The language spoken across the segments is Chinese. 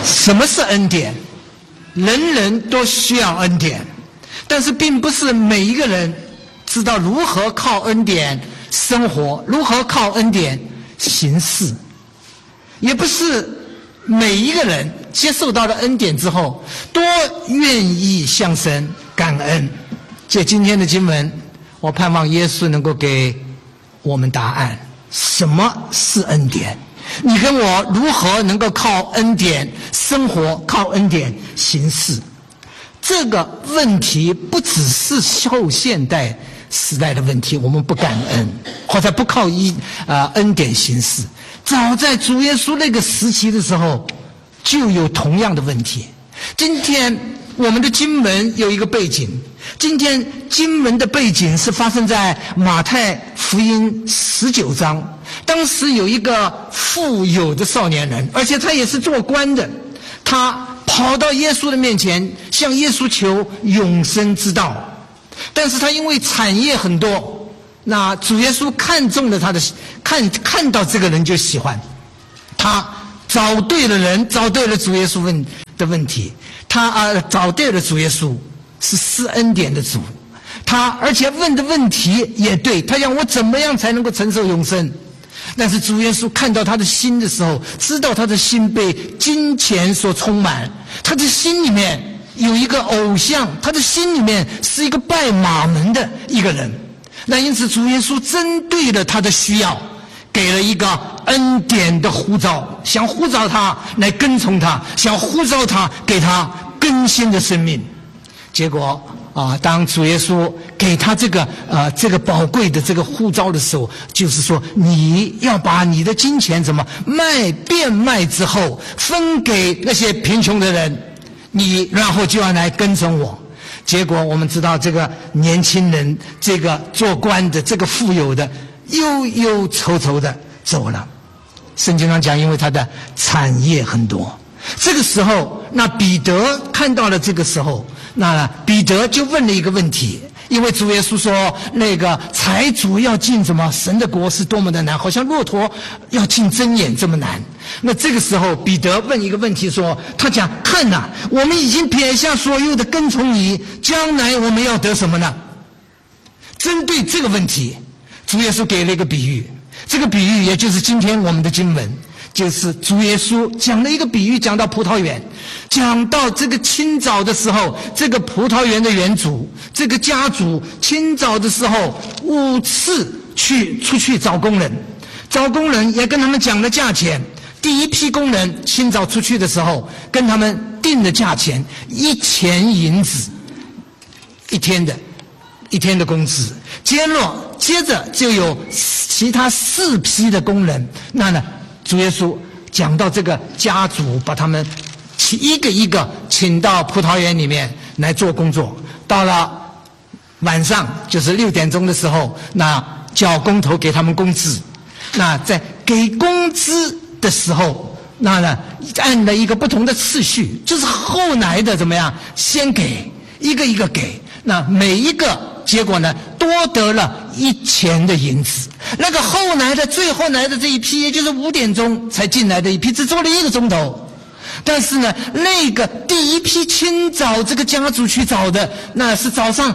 什么是恩典？人人都需要恩典，但是并不是每一个人知道如何靠恩典生活，如何靠恩典行事，也不是每一个人接受到了恩典之后都愿意向神感恩。借今天的经文，我盼望耶稣能够给我们答案，什么是恩典？你跟我如何能够靠恩典生活，靠恩典行事？这个问题不只是后现代时代的问题，我们不感恩或者不靠恩典行事，早在主耶稣那个时期的时候就有同样的问题。今天我们的经文有一个背景，今天经文的背景是发生在马太福音19章。当时有一个富有的少年人，而且他也是做官的，他跑到耶稣的面前，向耶稣求永生之道。但是他因为产业很多，那主耶稣看中了他的，看到这个人就喜欢他，找对了人，找对了主耶稣的问题，他找对了主耶稣是施恩典的主，他而且问的问题也对，他让我怎么样才能够承受永生？但是主耶稣看到他的心的时候，知道他的心被金钱所充满，他的心里面有一个偶像，他的心里面是一个拜马门的一个人。那因此主耶稣针对了他的需要，给了一个恩典的呼召，想呼召他来跟从他，想呼召他给他更新的生命。结果当主耶稣给他这个宝贵的这个呼召的时候，就是说你要把你的金钱怎么变卖之后分给那些贫穷的人，你然后就要来跟从我。结果我们知道这个年轻人，这个做官的，这个富有的忧忧愁愁的走了。圣经上讲，因为他的产业很多。这个时候，那彼得看到了这个时候，那彼得就问了一个问题，因为主耶稣说那个财主要进什么神的国是多么的难，好像骆驼要进针眼这么难。那这个时候彼得问一个问题说，他讲看哪，我们已经撇下所有的跟从你，将来我们要得什么呢？针对这个问题，主耶稣给了一个比喻，这个比喻也就是今天我们的经文，就是主耶稣讲了一个比喻，讲到葡萄园，讲到这个清早的时候，这个葡萄园的园主，这个家主清早的时候5次出去找工人，找工人也跟他们讲了价钱。第一批工人清早出去的时候跟他们定的价钱1000银子一天的工资。接着就有其他4批的工人，那呢主耶稣讲到这个家主把他们一个一个请到葡萄园里面来做工作，到了晚上就是6点钟的时候，那叫工头给他们工资。那在给工资的时候，那呢按了一个不同的次序，就是后来的怎么样，先给一个一个给，那每一个结果呢多得了1000的银子。那个最后来的这一批，也就是5点钟才进来的一批，只做了1个钟头。但是呢那个第一批清早这个家主去找的，那是早上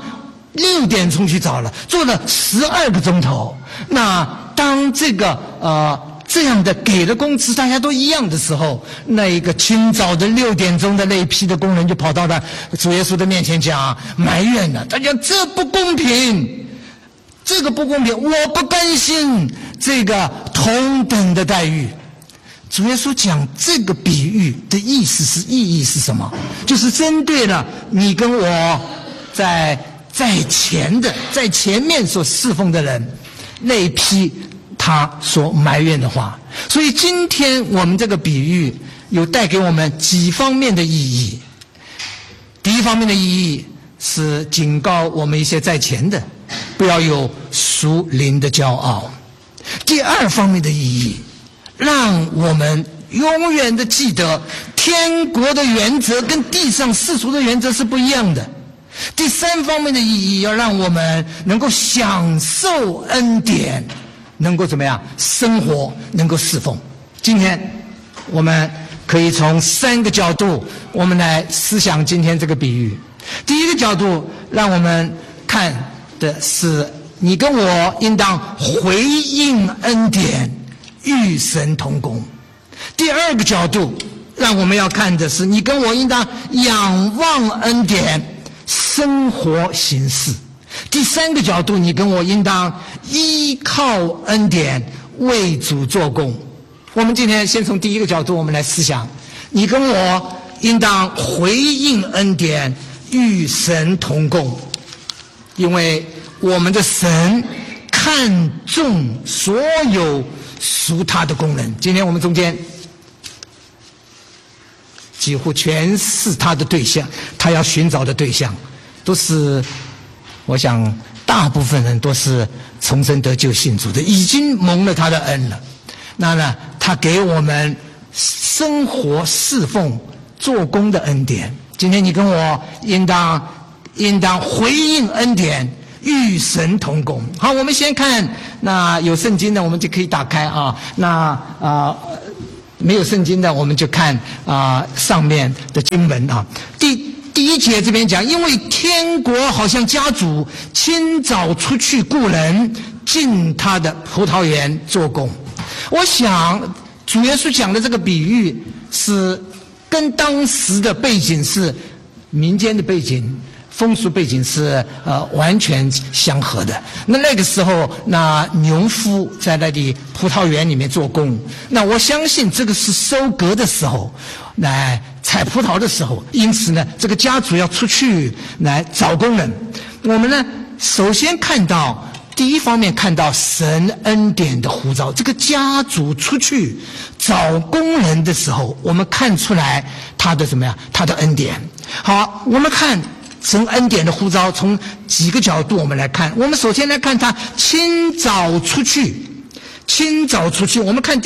6点钟去找了，做了12个钟头。那当这个这样的给了工资大家都一样的时候，那一个清早的6点钟的那一批的工人就跑到了主耶稣的面前讲，埋怨了，他讲这不公平，这个不公平，我不甘心这个同等的待遇。主耶稣讲这个比喻的意义是什么？就是针对了你跟我在前面所侍奉的人那一批他所埋怨的话。所以今天我们这个比喻有带给我们几方面的意义。第一方面的意义是警告我们一些在前的不要有属灵的骄傲。第二方面的意义，让我们永远的记得天国的原则跟地上世俗的原则是不一样的。第三方面的意义，要让我们能够享受恩典，能够怎么样生活，能够侍奉。今天我们可以从3个角度我们来思想今天这个比喻。第一个角度让我们看的是你跟我应当回应恩典，与神同工。第二个角度让我们要看的是你跟我应当仰望恩典，生活行事。第三个角度，你跟我应当依靠恩典，为主做工。我们今天先从第一个角度我们来思想，你跟我应当回应恩典，与神同工。因为我们的神看重所有属他的工人。今天我们中间几乎全是他的对象，他要寻找的对象都是，我想大部分人都是重生得救信主的，已经蒙了他的恩了。那呢，他给我们生活侍奉做工的恩典。今天你跟我应当回应恩典，与神同工。好，我们先看，那有圣经的我们就可以打开啊。没有圣经的我们就看上面的经文啊。第一节这边讲，因为天国好像家主清早出去雇人进他的葡萄园做工。我想主耶稣讲的这个比喻是跟当时的背景是民间的背景，风俗背景是完全相合的。那个时候，那农夫在那里葡萄园里面做工，那我相信这个是收割的时候，来采葡萄的时候，因此呢，这个家主要出去来找工人。我们呢，首先看到第一方面看到神恩典的呼召，这个家主出去找工人的时候，我们看出来他的怎么样？他的恩典。好，我们看神恩典的呼召，从几个角度我们来看。我们首先来看他清早出去，清早出去。我们看第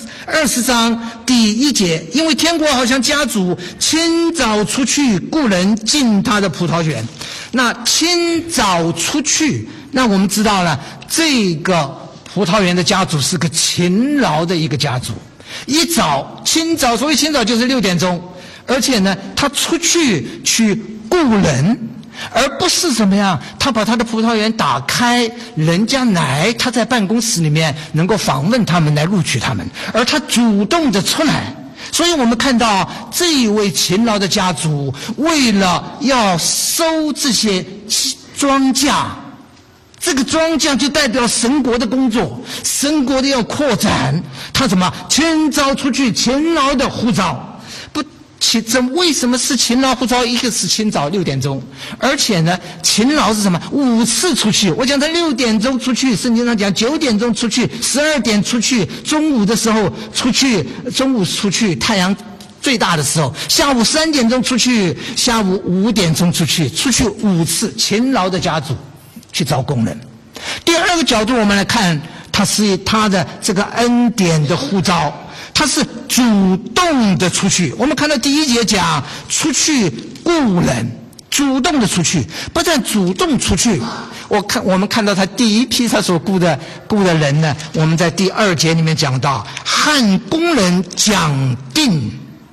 20章第1节，因为天国好像家主清早出去雇人进他的葡萄园。那清早出去，那我们知道了，这个葡萄园的家主是个勤劳的一个家主。清早，所谓清早就是6点钟，而且呢，他出去雇人，而不是怎么样，他把他的葡萄园打开，人家来，他在办公室里面能够访问他们，来录取他们，而他主动的出来。所以我们看到这一位勤劳的家主，为了要收这些庄稼，这个庄稼就代表神国的工作，神国的要扩展，他怎么清早出去，勤劳的呼召。为什么是勤劳呼召？一个是清早6点钟，而且呢，勤劳是什么？5次出去。我讲他6点钟出去，圣经上讲9点钟出去，12点出去，中午的时候出去，中午出去，太阳最大的时候，下午3点钟出去，下午5点钟出去5次，勤劳的家主去找工人。第二个角度我们来看，他是他的这个恩典的呼召，他是主动的出去。我们看到第1节讲出去雇人，主动的出去，不但主动出去，我们看到他第一批他所雇的人呢，我们在第2节里面讲到，和工人讲定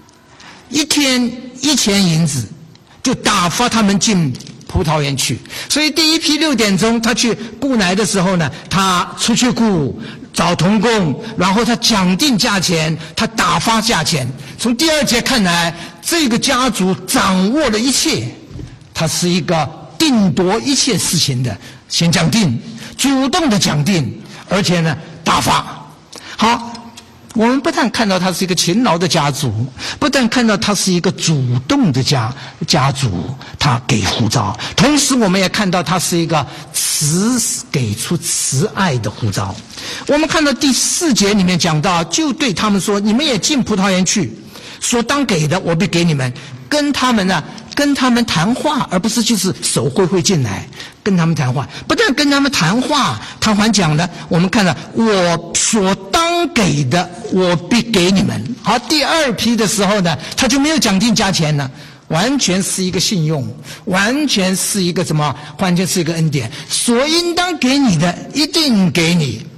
1天1钱银子，就打发他们进葡萄园去。所以第一批6点钟他去雇来的时候呢，他出去雇找童工，然后他讲定价钱，他打发价钱。从第2节看来，这个家主掌握了一切，他是一个定夺一切事情的，先讲定，主动的讲定，而且呢打发。好，我们不但看到他是一个勤劳的家主，不但看到他是一个主动的家主，他给呼召，同时我们也看到他是一个给出慈爱的呼召。我们看到第4节里面讲到，就对他们说，你们也进葡萄园去，所当给的我必给你们。跟他们谈话，而不是就是手会进来跟他们谈话。不但跟他们谈话，他还讲了，我们看到我所当给的我必给你们。好，第2批的时候呢，他就没有讲定价钱了，完全是一个信用，完全是一个完全是一个恩典，所应当给你的一定给你。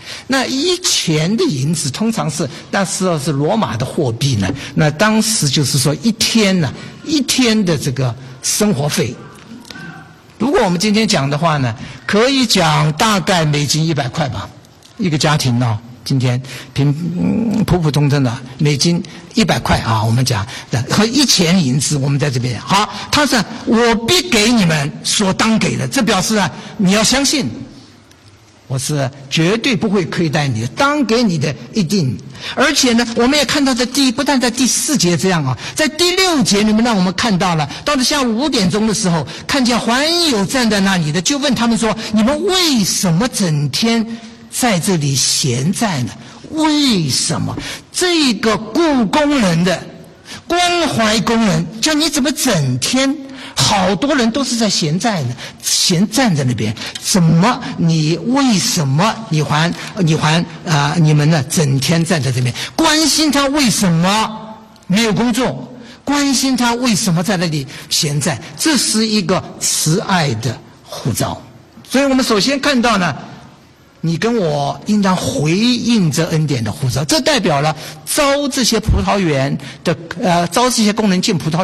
那1钱的银子通常是那时候是罗马的货币呢，那当时就是说1天的这个生活费。如果我们今天讲的话呢，可以讲大概美金100块吧，一个家庭呢，今天普普通通的美金100块啊，我们讲和1钱银子，我们在这边好，他是我必给你们所当给的，这表示啊，你要相信我是绝对不会亏待你的，当给你的一定。而且呢，我们也看到不但在第4节这样啊，在第6节里面让我们看到了，到了下午5点钟的时候，看见还有站在那里的，就问他们说：你们为什么整天在这里闲在呢？为什么？这个雇工人的关怀工人，叫你怎么整天？好多人都是在闲站在那边，为什么你们呢整天站在这边，关心他为什么没有工作，关心他为什么在那里闲在，这是一个慈爱的呼召。所以我们首先看到呢，你跟我应当回应这恩典的呼召，这代表了招这些葡萄园的招这些工人进葡萄园